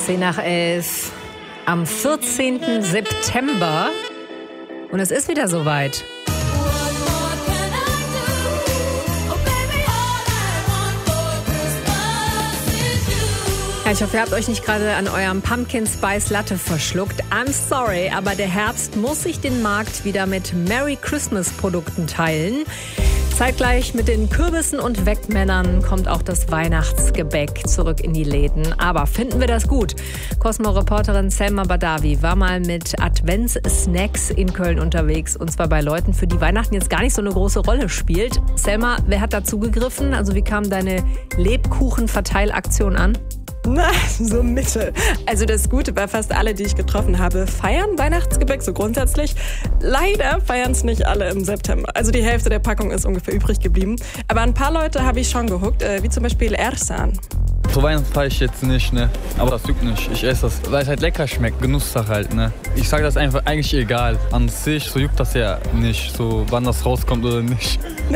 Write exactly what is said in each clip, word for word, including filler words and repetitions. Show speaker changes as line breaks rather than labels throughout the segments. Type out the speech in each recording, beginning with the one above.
zehn nach elf am vierzehnten September. Und es ist wieder soweit. Ja, ich hoffe, ihr habt euch nicht gerade an eurem Pumpkin Spice Latte verschluckt. I'm sorry, aber der Herbst muss sich den Markt wieder mit Merry Christmas Produkten teilen. Zeitgleich mit den Kürbissen und Wegmännern kommt auch das Weihnachtsgebäck zurück in die Läden. Aber finden wir das gut? Cosmo-Reporterin Selma Badawi war mal mit Advents-Snacks in Köln unterwegs. Und zwar bei Leuten, für die Weihnachten jetzt gar nicht so eine große Rolle spielt. Selma, wer hat da zugegriffen? Also wie kam deine Lebkuchen-Verteilaktion an?
Na, so mittel. Also das Gute bei fast alle, die ich getroffen habe, feiern Weihnachtsgebäck so grundsätzlich. Leider feiern es nicht alle im September. Also die Hälfte der Packung ist ungefähr übrig geblieben. Aber ein paar Leute habe ich schon gehuckt, äh, wie zum Beispiel Ersan.
Zu Weihnachten feiere ich jetzt nicht, ne? Aber das juckt nicht. Ich esse das, weil es halt lecker schmeckt. Genusssache halt, ne? Ich sage das einfach eigentlich egal. An sich, so juckt das ja nicht, so wann das rauskommt oder nicht.
Ja,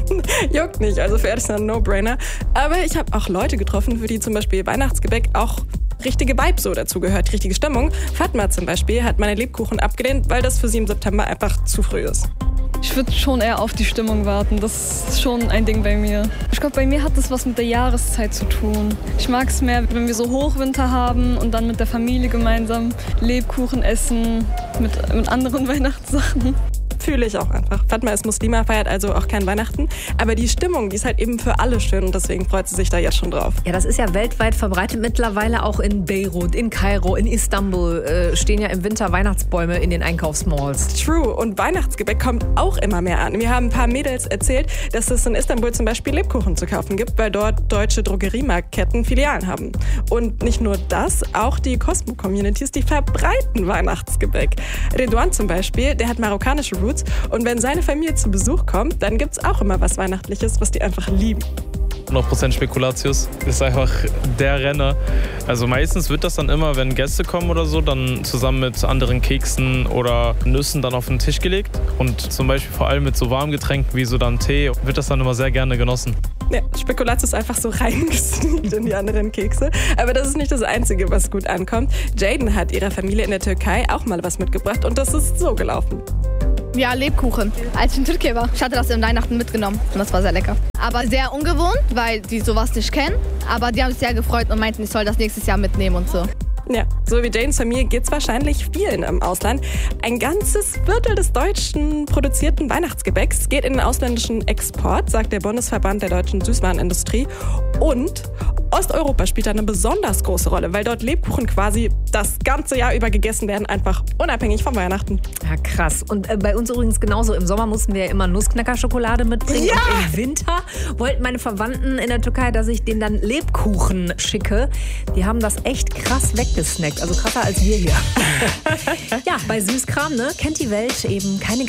juckt nicht, also für Ersan ein No-Brainer. Aber ich habe auch Leute getroffen, für die zum Beispiel Weihnachtsgebäck auch richtige Vibe so dazu gehört, richtige Stimmung. Fatma zum Beispiel hat meine Lebkuchen abgelehnt, weil das für sie im September einfach zu früh ist.
Ich würde schon eher auf die Stimmung warten. Das ist schon ein Ding bei mir. Ich glaube, bei mir hat das was mit der Jahreszeit zu tun. Ich mag es mehr, wenn wir so Hochwinter haben und dann mit der Familie gemeinsam Lebkuchen essen, mit, mit anderen Weihnachtssachen.
Fühle ich auch einfach. Fatma ist Muslima, feiert also auch kein Weihnachten. Aber die Stimmung, die ist halt eben für alle schön und deswegen freut sie sich da jetzt schon drauf.
Ja, das ist ja weltweit verbreitet mittlerweile. Auch in Beirut, in Kairo, in Istanbul äh, stehen ja im Winter Weihnachtsbäume in den Einkaufsmalls.
True. Und Weihnachtsgebäck kommt auch immer mehr an. Mir haben ein paar Mädels erzählt, dass es in Istanbul zum Beispiel Lebkuchen zu kaufen gibt, weil dort deutsche Drogeriemarktketten Filialen haben. Und nicht nur das, auch die Cosmo-Communities, die verbreiten Weihnachtsgebäck. Redouan zum Beispiel, der hat marokkanische Roots. Und wenn seine Familie zu Besuch kommt, dann gibt's auch immer was Weihnachtliches, was die einfach lieben.
hundert Prozent Spekulatius ist einfach der Renner. Also meistens wird das dann immer, wenn Gäste kommen oder so, dann zusammen mit anderen Keksen oder Nüssen dann auf den Tisch gelegt. Und zum Beispiel vor allem mit so warmen Getränken wie so dann Tee wird das dann immer sehr gerne genossen.
Ja, Spekulatius ist einfach so reingesneakt in die anderen Kekse. Aber das ist nicht das Einzige, was gut ankommt. Jaden hat ihrer Familie in der Türkei auch mal was mitgebracht und das ist so gelaufen.
Ja, Lebkuchen, als ich in Türkei war. Ich hatte das in Weihnachten mitgenommen und das war sehr lecker. Aber sehr ungewohnt, weil die sowas nicht kennen. Aber die haben sich sehr gefreut und meinten, ich soll das nächstes Jahr mitnehmen und so.
Ja, so wie Janes Familie geht's wahrscheinlich vielen im Ausland. Ein ganzes Viertel des deutschen produzierten Weihnachtsgebäcks geht in den ausländischen Export, sagt der Bundesverband der deutschen Süßwarenindustrie. Und Osteuropa spielt da eine besonders große Rolle, weil dort Lebkuchen quasi das ganze Jahr über gegessen werden, einfach unabhängig von Weihnachten.
Ja, krass. Und äh, bei uns übrigens genauso. Im Sommer mussten wir ja immer Nussknacker-Schokolade mitbringen.
Ja!
Und im Winter wollten meine Verwandten in der Türkei, dass ich denen dann Lebkuchen schicke. Die haben das echt krass weggesnackt. Also krasser als wir hier. Ja, bei Süßkram, ne, kennt die Welt eben keine